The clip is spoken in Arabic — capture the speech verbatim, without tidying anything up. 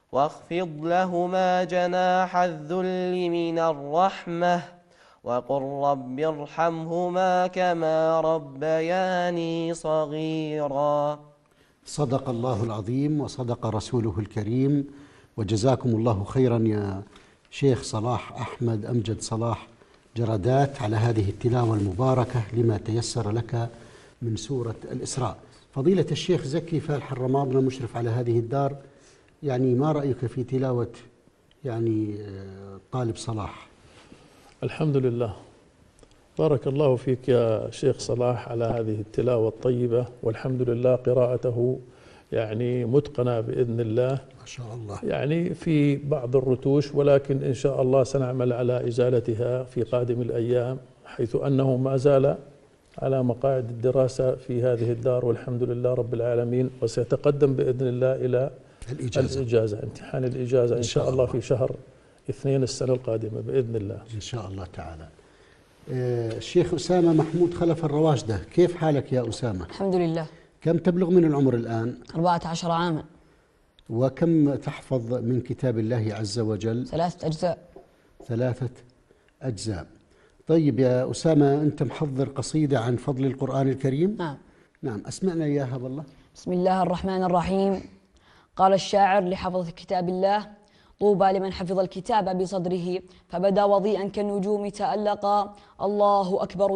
واخفض لهما جناح الذل من الرحمة وقل رب ارحمهما كما ربياني صغيرا. صدق الله العظيم وصدق رسوله الكريم، وجزاكم الله خيرا يا شيخ صلاح أحمد أمجد صلاح جردات على هذه التلاوة المباركة لما تيسر لك من سورة الإسراء. فضيلة الشيخ زكي فالح الرماضنا مشرف على هذه الدار، يعني ما رأيك في تلاوة يعني طالب صلاح؟ الحمد لله، بارك الله فيك يا شيخ صلاح على هذه التلاوة الطيبة، والحمد لله قراءته يعني متقنة بإذن الله ما شاء الله، يعني في بعض الرتوش، ولكن إن شاء الله سنعمل على إزالتها في قادم الأيام، حيث أنه ما زال على مقاعد الدراسة في هذه الدار والحمد لله رب العالمين، وسيتقدم بإذن الله إلى الإجازة, الإجازة امتحان الإجازة إن, إن شاء الله في شهر اثنين السنة القادمة بإذن الله إن شاء الله تعالى. الشيخ أسامة محمود خلف الرواشدة، كيف حالك يا أسامة؟ الحمد لله. كم تبلغ من العمر الآن؟ أربعة عشر عاما. وكم تحفظ من كتاب الله عز وجل؟ ثلاثة أجزاء. ثلاثة أجزاء. طيب يا أسامة، أنت محضر قصيدة عن فضل القرآن الكريم؟ نعم. نعم، أسمعنا إياها بالله. بسم الله الرحمن الرحيم. قال الشاعر لحفظة كتاب الله: طوبى لمن حفظ الكتاب بصدره فبدا وضيئا كالنجوم تألقا. الله أكبر